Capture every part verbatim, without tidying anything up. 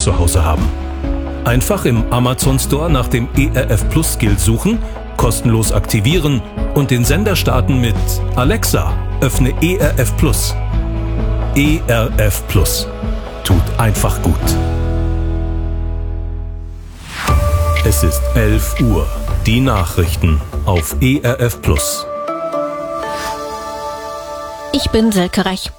zu Hause haben. Einfach im Amazon Store nach dem E R F Plus Skill suchen, kostenlos aktivieren und den Sender starten mit Alexa, öffne E R F Plus. E R F Plus. Tut einfach gut. Es ist elf Uhr. Die Nachrichten auf E R F Plus. Ich bin Silke Rech.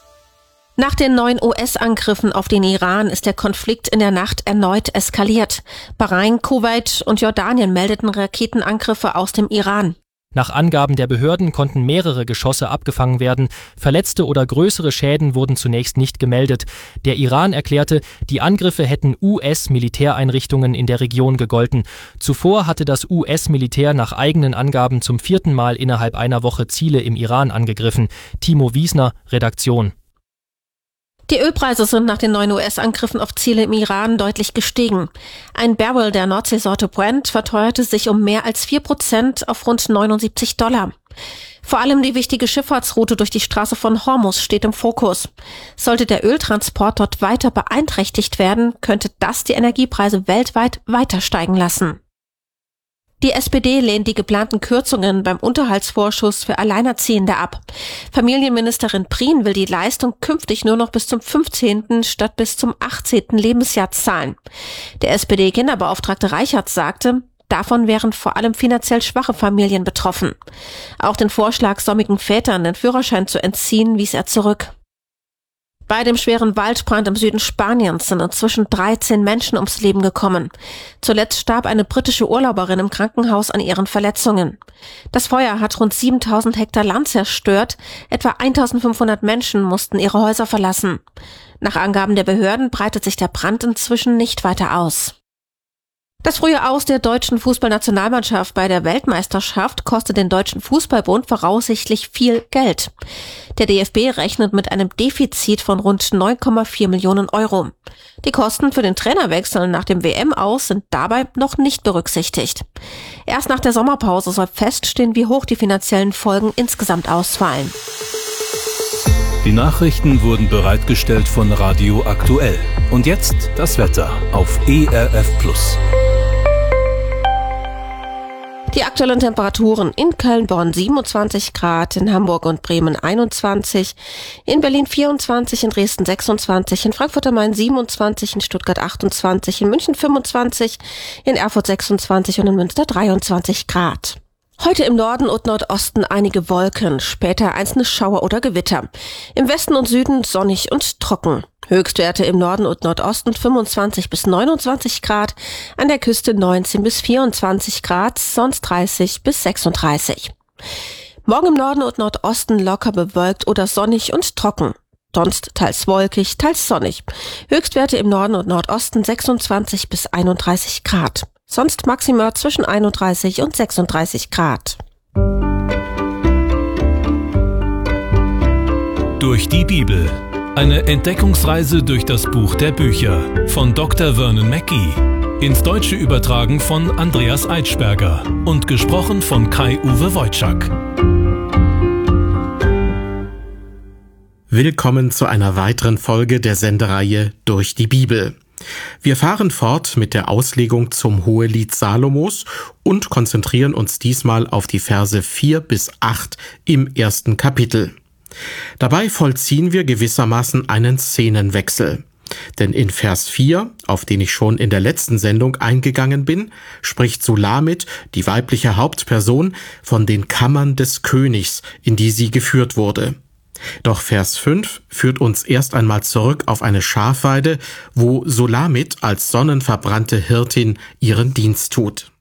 Nach den neuen U S-Angriffen auf den Iran ist der Konflikt in der Nacht erneut eskaliert. Bahrain, Kuwait und Jordanien meldeten Raketenangriffe aus dem Iran. Nach Angaben der Behörden konnten mehrere Geschosse abgefangen werden. Verletzte oder größere Schäden wurden zunächst nicht gemeldet. Der Iran erklärte, die Angriffe hätten U S-Militäreinrichtungen in der Region gegolten. Zuvor hatte das U S-Militär nach eigenen Angaben zum vierten Mal innerhalb einer Woche Ziele im Iran angegriffen. Timo Wiesner, Redaktion. Die Ölpreise sind nach den neuen U S-Angriffen auf Ziele im Iran deutlich gestiegen. Ein Barrel der Nordseesorte Brent verteuerte sich um mehr als vier Prozent auf rund neunundsiebzig Dollar. Vor allem die wichtige Schifffahrtsroute durch die Straße von Hormuz steht im Fokus. Sollte der Öltransport dort weiter beeinträchtigt werden, könnte das die Energiepreise weltweit weiter steigen lassen. Die S P D lehnt die geplanten Kürzungen beim Unterhaltsvorschuss für Alleinerziehende ab. Familienministerin Prien will die Leistung künftig nur noch bis zum fünfzehnten statt bis zum achtzehnten Lebensjahr zahlen. Der S P D-Kinderbeauftragte Reichert sagte, davon wären vor allem finanziell schwache Familien betroffen. Auch den Vorschlag, sommigen Vätern den Führerschein zu entziehen, wies er zurück. Bei dem schweren Waldbrand im Süden Spaniens sind inzwischen dreizehn Menschen ums Leben gekommen. Zuletzt starb eine britische Urlauberin im Krankenhaus an ihren Verletzungen. Das Feuer hat rund siebentausend Hektar Land zerstört. Etwa eintausendfünfhundert Menschen mussten ihre Häuser verlassen. Nach Angaben der Behörden breitet sich der Brand inzwischen nicht weiter aus. Das frühe Aus der deutschen Fußballnationalmannschaft bei der Weltmeisterschaft kostet den Deutschen Fußballbund voraussichtlich viel Geld. Der D F B rechnet mit einem Defizit von rund neun Komma vier Millionen Euro. Die Kosten für den Trainerwechsel nach dem W M-Aus sind dabei noch nicht berücksichtigt. Erst nach der Sommerpause soll feststehen, wie hoch die finanziellen Folgen insgesamt ausfallen. Die Nachrichten wurden bereitgestellt von Radio Aktuell. Und jetzt das Wetter auf E R F Plus. Die aktuellen Temperaturen: in Köln-Bonn siebenundzwanzig Grad, in Hamburg und Bremen einundzwanzig, in Berlin vierundzwanzig, in Dresden sechsundzwanzig, in Frankfurt am Main siebenundzwanzig, in Stuttgart achtundzwanzig, in München fünfundzwanzig, in Erfurt sechsundzwanzig und in Münster dreiundzwanzig Grad. Heute im Norden und Nordosten einige Wolken, später einzelne Schauer oder Gewitter. Im Westen und Süden sonnig und trocken. Höchstwerte im Norden und Nordosten fünfundzwanzig bis neunundzwanzig Grad, an der Küste neunzehn bis vierundzwanzig Grad, sonst dreißig bis sechsunddreißig. Morgen im Norden und Nordosten locker bewölkt oder sonnig und trocken. Sonst teils wolkig, teils sonnig. Höchstwerte im Norden und Nordosten sechsundzwanzig bis einunddreißig Grad. Sonst maximal zwischen einunddreißig und sechsunddreißig Grad. Durch die Bibel. Eine Entdeckungsreise durch das Buch der Bücher von Doktor Vernon Mackey. Ins Deutsche übertragen von Andreas Eitschberger und gesprochen von Kai-Uwe Wojczak. Willkommen zu einer weiteren Folge der Sendereihe Durch die Bibel. Wir fahren fort mit der Auslegung zum Hohelied Salomos und konzentrieren uns diesmal auf die Verse vier bis acht im ersten Kapitel. Dabei vollziehen wir gewissermaßen einen Szenenwechsel. Denn in Vers vier, auf den ich schon in der letzten Sendung eingegangen bin, spricht Sulamit, die weibliche Hauptperson, von den Kammern des Königs, in die sie geführt wurde. Doch Vers fünf führt uns erst einmal zurück auf eine Schafweide, wo Sulamit als sonnenverbrannte Hirtin ihren Dienst tut.